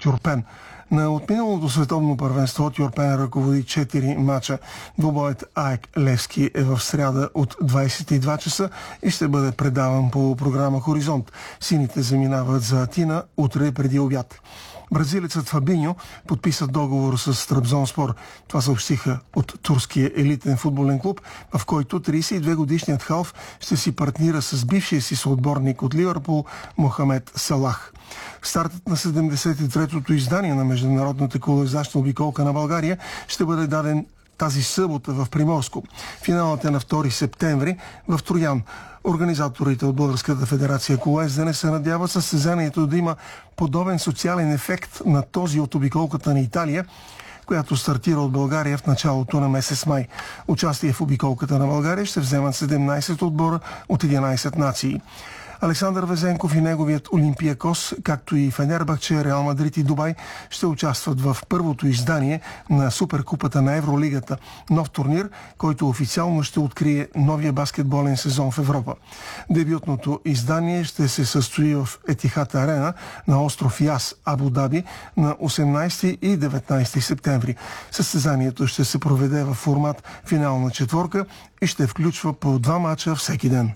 Тюрпен. На отминалото световно първенство Тюрпен ръководи 4 мача. Двубоят АЕК Левски е в сряда от 22 часа и ще бъде предаван по програма Хоризонт. Сините заминават за Атина утре преди обяд. Бразилецът Фабиньо подписа договор с Трабзонспор. Това съобщиха от турския елитен футболен клуб, в който 32-годишният халф ще си партнира с бившия си съотборник от Ливърпул Мохамед Салах. Стартът на 73-то издание на международната колоездачна обиколка на България ще бъде даден тази събота в Приморско. Финалът е на 2 септември в Троян. Организаторите от Българската федерация колоездене се надяват състезанието да има подобен социален ефект на този от обиколката на Италия, която стартира от България в началото на месец май. Участие в обиколката на България ще вземат 17 отбора от 11 нации. Александър Везенков и неговият Олимпиакос, както и Фенербахче, Реал Мадрид и Дубай, ще участват в първото издание на Суперкупата на Евролигата. Нов турнир, който официално ще открие новия баскетболен сезон в Европа. Дебютното издание ще се състои в Етихад Арена на остров Яс, Абу Даби, на 18 и 19 септември. Състезанието ще се проведе в формат финална четворка и ще включва по 2 мача всеки ден.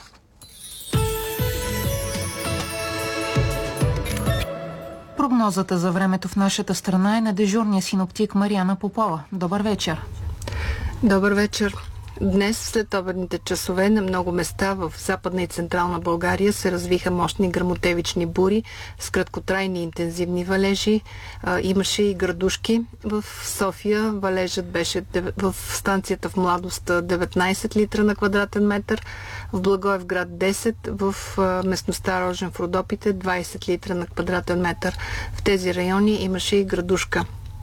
Прогнозата за времето в нашата страна е на дежурния синоптик Мариана Попова. Добър вечер! Добър вечер! Днес, след обедните часове, на много места в Западна и Централна България се развиха мощни гръмотевични бури с краткотрайни интензивни валежи. Имаше и градушки. В София валежът беше в станцията в Младост 19 литра на квадратен метър, в Благоевград 10, в местността Рожен в Родопите 20 литра на квадратен метър. В тези райони имаше и градушка.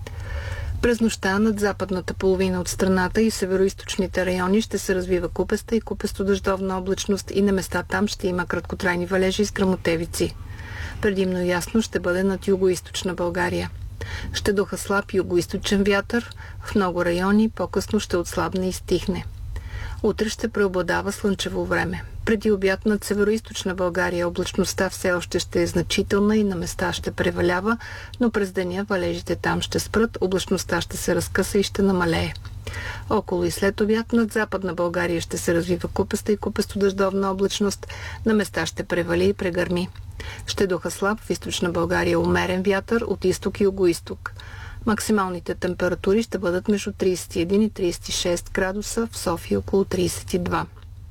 През нощта над западната половина от страната и североизточните райони ще се развива купеста и купесто-дъждовна облачност и на места там ще има краткотрайни валежи с гръмотевици. Предимно ясно ще бъде над югоизточна България. Ще духа слаб югоизточен вятър, в много райони по-късно ще отслабне и стихне. Утре ще преобладава слънчево време. Преди обяд над североизточна България облачността все още ще е значителна и на места ще превалява, но през деня валежите там ще спрат, облачността ще се разкъса и ще намалее. Около и след обяд над западна България ще се развива купеста и купесто-дъждовна облачност, на места ще превали и прегърми. Ще духа слаб в източна България умерен вятър от изток и югоизток. Максималните температури ще бъдат между 31 и 36 градуса, в София около 32.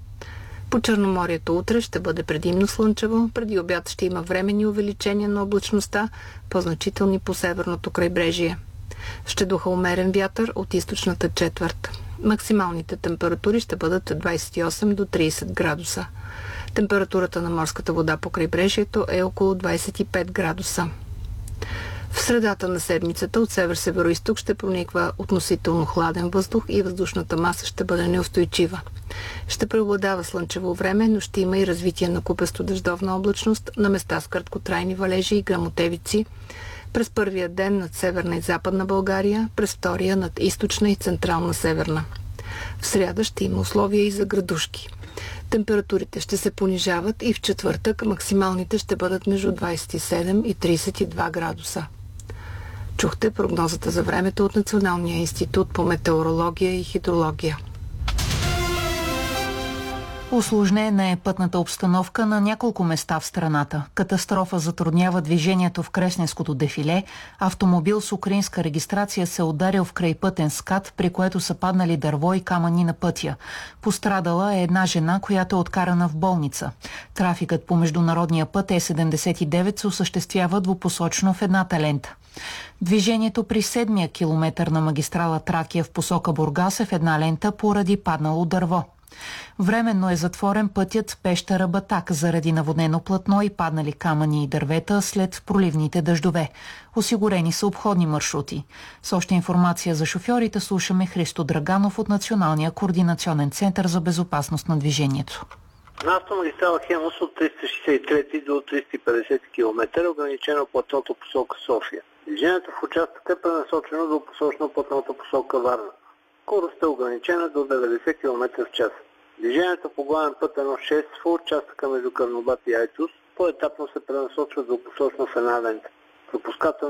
По Черноморието утре ще бъде предимно слънчево, преди обяд ще има временни увеличения на облачността, по-значителни по северното крайбрежие. Ще духа умерен вятър от източната четвърт. Максималните температури ще бъдат 28 до 30 градуса. Температурата на морската вода по крайбрежието е около 25 градуса. В средата на седмицата от север-североизток ще прониква относително хладен въздух и въздушната маса ще бъде неустойчива. Ще преобладава слънчево време, но ще има и развитие на купесто-дъждовна облачност на места с краткотрайни валежи и гръмотевици. През първия ден над северна и западна България, през втория над източна и централна северна. В сряда ще има условия и за градушки. Температурите ще се понижават и в четвъртък максималните ще бъдат между 27 и 32 градуса. Чухте прогнозата за времето от Националния институт по метеорология и хидрология. Усложнена е пътната обстановка на няколко места в страната. Катастрофа затруднява движението в Кресненското дефиле. Автомобил с украинска регистрация се ударил в крайпътен скат, при което са паднали дърво и камъни на пътя. Пострадала е една жена, която е откарана в болница. Трафикът по международния път Е79 се осъществява двупосочно в едната лента. Движението при 7-я километър на магистрала Тракия в посока Бургас е в една лента поради паднало дърво. Временно е затворен пътят Пещера-Батак заради наводнено платно и паднали камъни и дървета след проливните дъждове. Осигурени са обходни маршрути. С още информация за шофьорите слушаме Христо Драганов от Националния координационен център за безопасност на движението. На автомагистрала Хемус от 363 до 350 км ограничено платното посока София. Движението в участъка е пренасочено до посочно платната посока Варна. Скоростта е ограничена до 90 км в час. Движението по главен път 1.6 в участъка между Карнобат и Айтос поетапно се пренасочва до посочно в една лента. Пропускателни